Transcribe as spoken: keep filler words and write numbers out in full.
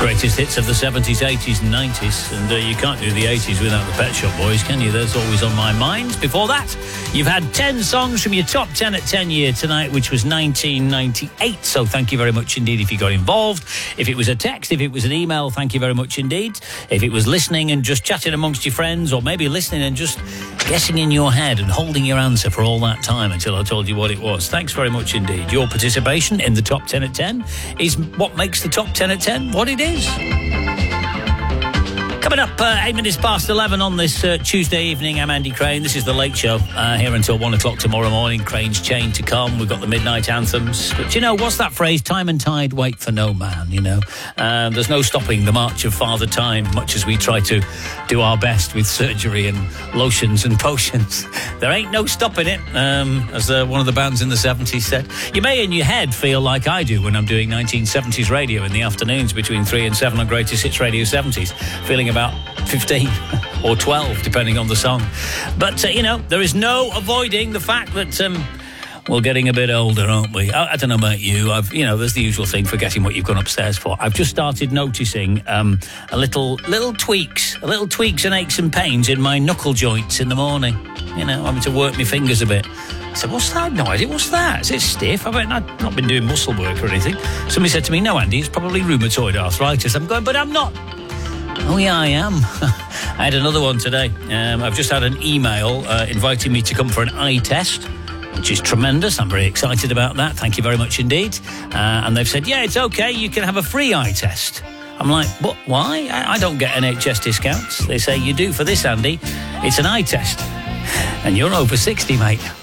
Greatest hits of the seventies, eighties and nineties. And uh, you can't do the eighties without the Pet Shop Boys, can you? That's always on my mind. Before that, you've had ten songs from your top ten at ten year tonight, which was nineteen ninety-eight. So thank you very much indeed if you got involved. If it was a text, if it was an email, thank you very much indeed. If it was listening and just chatting amongst your friends, or maybe listening and just guessing in your head and holding your answer for all that time until I told you what it was. Thanks very much indeed. Your participation in the top ten at ten is what makes the top ten at ten what it is. Coming up, uh, eight minutes past eleven on this uh, Tuesday evening, I'm Andy Crane. This is The Late Show, uh, here until one o'clock tomorrow morning. Crane's Chain to come. We've got the midnight anthems. But, you know, what's that phrase? Time and tide wait for no man, you know. Uh, there's no stopping the march of Father Time, much as we try to do our best with surgery and lotions and potions. There ain't no stopping it, um, as uh, one of the bands in the seventies said. You may in your head feel like I do when I'm doing nineteen seventies radio in the afternoons between three and seven on Greatest Hits Radio seventies, feeling about fifteen or twelve, depending on the song. But, uh, you know, there is no avoiding the fact that um, we're getting a bit older, aren't we? I, I don't know about you. I've, you know, there's the usual thing, forgetting what you've gone upstairs for. I've just started noticing um, a little little tweaks, a little tweaks and aches and pains in my knuckle joints in the morning. You know, having to work my fingers a bit. I said, what's that? No idea. What's that? Is it stiff? I've not been doing muscle work or anything. Somebody said to me, no, Andy, it's probably rheumatoid arthritis. I'm going, but I'm not. Oh, yeah, I am. I had another one today. Um, I've just had an email uh, inviting me to come for an eye test, which is tremendous. I'm very excited about that. Thank you very much indeed. Uh, and they've said, yeah, it's okay. You can have a free eye test. I'm like, what? Why? I, I don't get N H S discounts. They say, you do for this, Andy. It's an eye test. And you're over sixty, mate.